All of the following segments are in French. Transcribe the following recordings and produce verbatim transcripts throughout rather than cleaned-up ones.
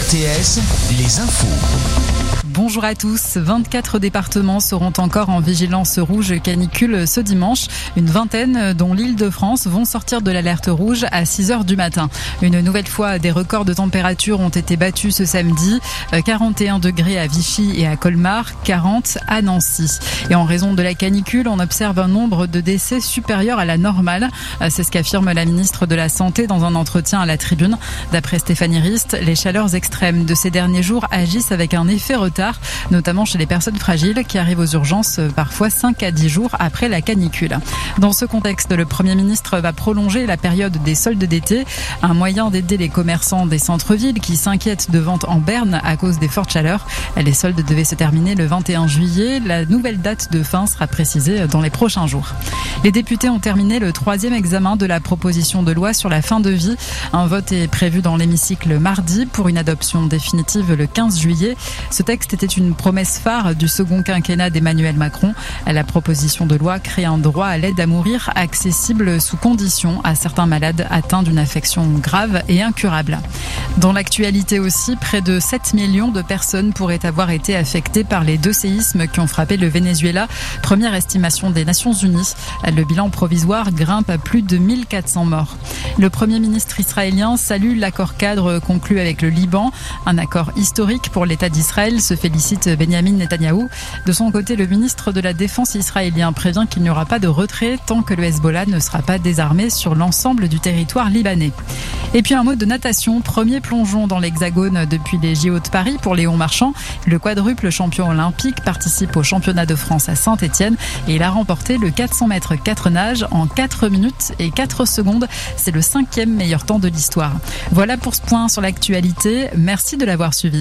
T S, les infos. Bonjour à tous. vingt-quatre départements seront encore en vigilance rouge canicule ce dimanche. Une vingtaine, dont l'Île-de-France, vont sortir de l'alerte rouge à six heures du matin. Une nouvelle fois, des records de température ont été battus ce samedi. quarante et un degrés à Vichy et à Colmar, quarante à Nancy. Et en raison de la canicule, on observe un nombre de décès supérieur à la normale. C'est ce qu'affirme la ministre de la Santé dans un entretien à la Tribune. D'après Stéphanie Rist, les chaleurs extrêmes de ces derniers jours agissent avec un effet retard, notamment chez les personnes fragiles qui arrivent aux urgences parfois cinq à dix jours après la canicule. Dans ce contexte, le Premier ministre va prolonger la période des soldes d'été, un moyen d'aider les commerçants des centres-villes qui s'inquiètent de ventes en berne à cause des fortes chaleurs. Les soldes devaient se terminer le vingt et un juillet. La nouvelle date de fin sera précisée dans les prochains jours. Les députés ont terminé le troisième examen de la proposition de loi sur la fin de vie. Un vote est prévu dans l'hémicycle mardi pour une adoption définitive le quinze juillet. Ce texte était une promesse phare du second quinquennat d'Emmanuel Macron. La proposition de loi crée un droit à l'aide à mourir accessible sous condition à certains malades atteints d'une affection grave et incurable. Dans l'actualité aussi, près de sept millions de personnes pourraient avoir été affectées par les deux séismes qui ont frappé le Venezuela. Première estimation des Nations Unies. Le bilan provisoire grimpe à plus de mille quatre cents morts. Le Premier ministre israélien salue l'accord cadre conclu avec le Liban. Un accord historique pour l'État d'Israël, se félicite Benjamin Netanyahou. De son côté, le ministre de la Défense israélien prévient qu'il n'y aura pas de retrait tant que le Hezbollah ne sera pas désarmé sur l'ensemble du territoire libanais. Et puis un mot de natation, premier plongeon dans l'Hexagone depuis les J O de Paris pour Léon Marchand. Le quadruple champion olympique participe au championnat de France à Saint-Étienne et il a remporté le quatre cents mètres quatre nages en quatre minutes et quatre secondes. C'est le cinquième meilleur temps de l'histoire. Voilà pour ce point sur l'actualité. Merci de l'avoir suivi.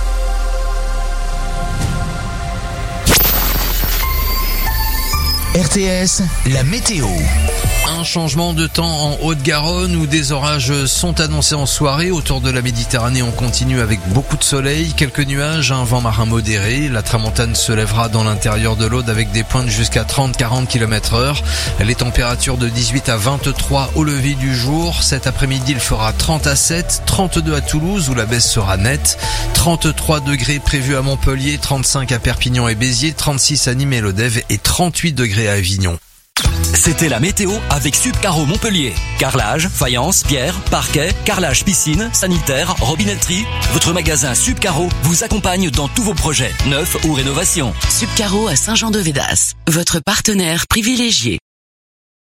R T S, la météo. Un changement de temps en Haute-Garonne où des orages sont annoncés en soirée. Autour de la Méditerranée, on continue avec beaucoup de soleil, quelques nuages, un vent marin modéré. La tramontane se lèvera dans l'intérieur de l'Aude avec des pointes jusqu'à trente à quarante kilomètres heure. Les températures de dix-huit à vingt-trois au lever du jour. Cet après-midi, il fera trente à sept, trente-deux à Toulouse où la baisse sera nette. trente-trois degrés prévus à Montpellier, trente-cinq à Perpignan et Béziers, trente-six à Nîmes et Lodève et trente-huit degrés à Avignon. C'était la météo avec Subcaro Montpellier. Carrelage, faïence, pierre, parquet, carrelage piscine, sanitaire, robinetterie. Votre magasin Subcaro vous accompagne dans tous vos projets, neufs ou rénovations. Subcaro à Saint-Jean-de-Védas, votre partenaire privilégié.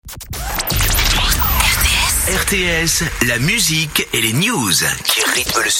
R T S, la musique et les news qui rythment le